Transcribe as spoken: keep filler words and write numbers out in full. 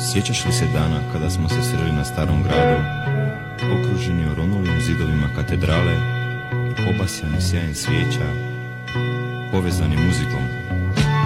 Sjećaš li se dana kada smo se sreli na Starom gradu, okruženi oronulim zidovima katedrale, obasjani sjajem svijeća, povezani muzikom?